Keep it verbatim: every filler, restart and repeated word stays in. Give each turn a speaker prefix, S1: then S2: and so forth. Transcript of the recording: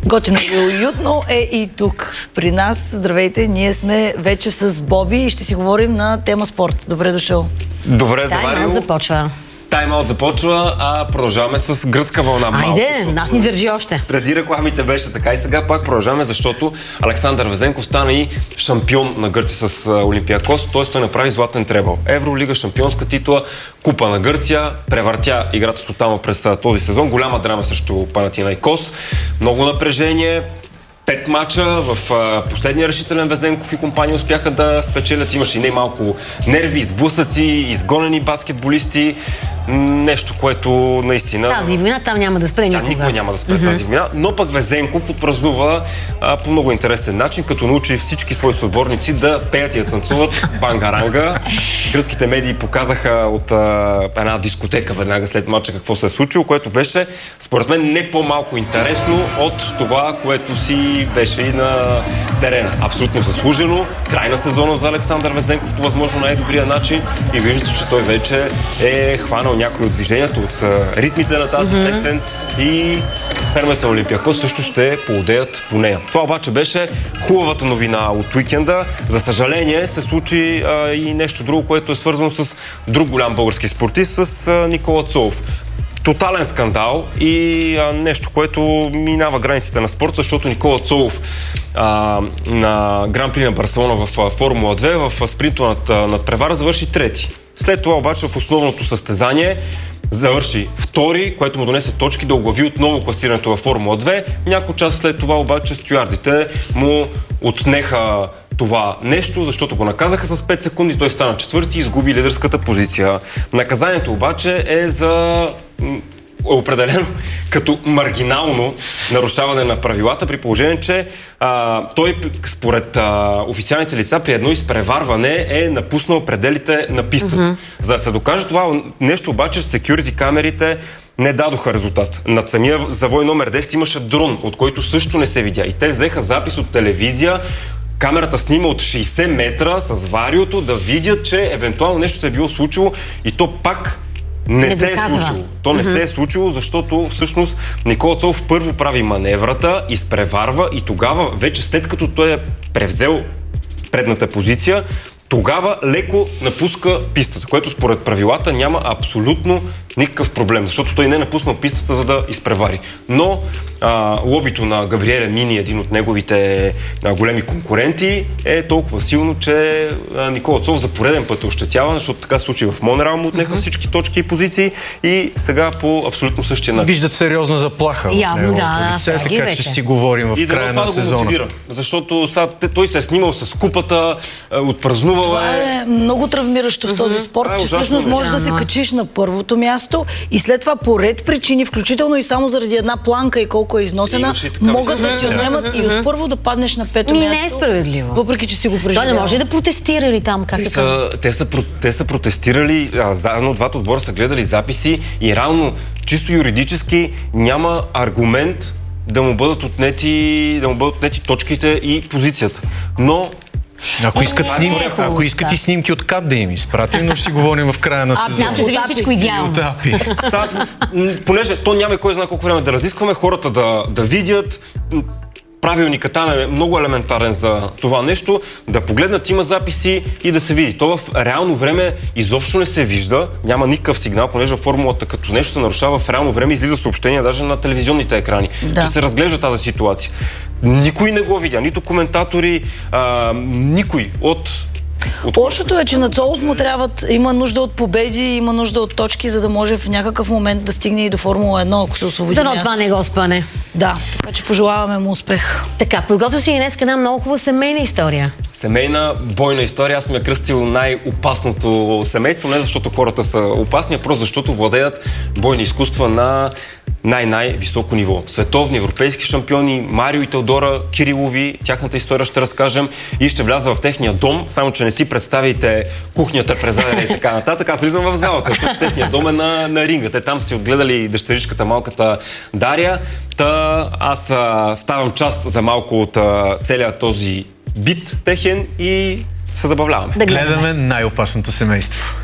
S1: Готино и уютно е и тук при нас. Здравейте, ние сме вече с Боби и ще си говорим на тема спорт. Добре дошъл.
S2: Добре, заварил.
S3: Тайм-аут започва.
S2: Тайм-аут започва, а продължаваме с гръцка вълна.
S3: Айде,
S2: малко,
S3: нас ни държи още.
S2: Преди рекламите беше така и сега пак продължаваме, защото Александър Везенков стана и шампион на Гърция с Олимпиакос, т.е. той направи златен требъл. Евролига, шампионска титла, Купа на Гърция, превъртя играта тотално през този сезон. Голяма драма срещу Панатинайкос, много напрежение. Пет мача в а, последния решителен Везенков и компания успяха да спечелят. Имаше и не малко нерви, сблъсъци, изгонени баскетболисти. Нещо, което наистина...
S3: Тази война там няма да спре никога.
S2: Тя никога няма да спре mm-hmm. тази война, но пък Везенков отпразнува а, по много интересен начин, като научи всички свои съотборници да пеят и да танцуват бангаранга. Гръцките медии показаха от а, една дискотека веднага след мача какво се е случило, което беше, според мен, не по-малко интересно от това, което си беше и на терена. Абсолютно заслужено. Край на сезона за Александър Везенков по възможно най-добрия начин и виждате, че той вече е хванал някои от движенията, от а, ритмите на тази mm-hmm. песен и фермата на Олимпиакос също ще поудеят по нея. Това обаче беше хубавата новина от уикенда. За съжаление се случи а, и нещо друго, което е свързано с друг голям български спортист, с а, Никола Цолов. Тотален скандал и а, нещо, което минава границите на спорта, защото Никола Цолов а, на Гран-при на Барселона в а, Формула две в спринто над, над превара завърши трети. След това обаче в основното състезание завърши втори, което му донесе точки да оглави отново класирането във Формула две. Няколко часа след това обаче стюардите му отнеха това нещо, защото го наказаха с пет секунди, той стана четвърти и изгуби лидерската позиция. Наказанието обаче е за... е определено като маргинално нарушаване на правилата, при положение, че а, той според а, официалните лица при едно изпреварване е напуснал пределите на пистата. Mm-hmm. За да се докаже това нещо, обаче секюрити камерите не дадоха резултат. Над самия завой номер десет имаше дрон, от който също не се видя. И те взеха запис от телевизия. Камерата снима от шейсет метра с вариото да видят, че евентуално нещо се е било случило и то пак не, не се доказва. е случило. То не mm-hmm. се е случило, защото всъщност Никола Цолов първо прави маневрата, изпреварва и тогава, вече след като той е превзел предната позиция, тогава леко напуска пистата, което според правилата няма абсолютно никакъв проблем, защото той не е напуснал пистата, за да изпревари. Но а, лобито на Габриеле Мини, един от неговите а, големи конкуренти, е толкова силно, че а, Никола Цолов за пореден път е ощетяван, защото така се случи в Монреал, му отнеха всички точки и позиции и сега по абсолютно същия начин.
S4: Виждат сериозна заплаха.
S3: Явно, да,
S4: лице, така че си говорим в
S2: и
S4: края на
S2: да
S4: сезона.
S2: Го мотивира, защото сега, той се е снимал с купата, отпразнувал
S1: Това е много травмиращо в този спорт,
S2: а,
S1: че всъщност можеш да се качиш на първото място и след това по ред причини, включително и само заради една планка и колко е износена, могат да ти отнемат и от първо да паднеш на пето
S3: Ми
S1: място.
S3: не е справедливо.
S1: Въпреки че си го преживял.
S3: Той не може да протестира ли там? Как
S2: те,
S3: се
S2: са, те, са, те са протестирали, а, заедно двата отбора са гледали записи и реално, чисто юридически няма аргумент да му бъдат отнети, да му бъдат отнети точките и позицията. Но
S4: Ако искат,
S3: е,
S4: сним...
S3: е,
S4: Ако искат да. и снимки от КАТ да им изпратим, но ще си говорим в края на сезона.
S3: А, там ще се види всичко идеално.
S2: Сега, понеже то няма кой знае колко време да разискваме, хората да, да видят. Правилникът там е много елементарен за това нещо, да погледнат, има записи и да се види. То в реално време изобщо не се вижда, няма никакъв сигнал, понеже формулата като нещо се нарушава в реално време, излиза съобщение даже на телевизионните екрани, да. че се разглежда тази ситуация. Никой не го видя, нито коментатори, а, никой от...
S1: Лошото е, че на Цолов му трябват, има нужда от победи, има нужда от точки, за да може в някакъв момент да стигне и до Формула едно, ако се освободи.
S3: Дано това не го спъне.
S1: Да, така че пожелаваме му успех.
S3: Така, подготвил си и днес една много хубава семейна история.
S2: Семейна бойна история. Аз съм я кръстил най-опасното семейство, не защото хората са опасни, а просто защото владеят бойни изкуства на най-най-високо ниво. Световни, европейски шампиони, Марио и Теодора Кирилови, тяхната история ще разкажем и ще вляза в техния дом, само че не си представите кухнята, презадене и така нататък. Аз влизам в залата, защото техния дом е на, на ринга. Те там си отгледали дъщеричката, малката Дария. Та аз а, ставам част за малко от а, целият този бит техен и се забавляваме.
S4: Да гледаме най-опасното семейство.